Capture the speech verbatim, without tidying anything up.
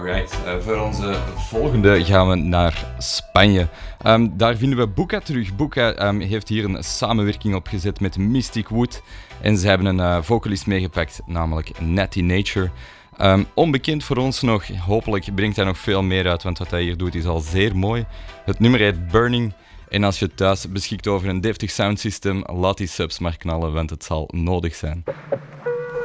Alright, uh, voor onze volgende gaan we naar Spanje. Um, daar vinden we Buka terug. Buka um, heeft hier een samenwerking opgezet met Mystic Wood. En ze hebben een uh, vocalist meegepakt, namelijk Natty Nature. Um, onbekend voor ons nog, hopelijk brengt hij nog veel meer uit, want wat hij hier doet is al zeer mooi. Het nummer heet Burning. En als je thuis beschikt over een deftig soundsystem, laat die subs maar knallen, want het zal nodig zijn.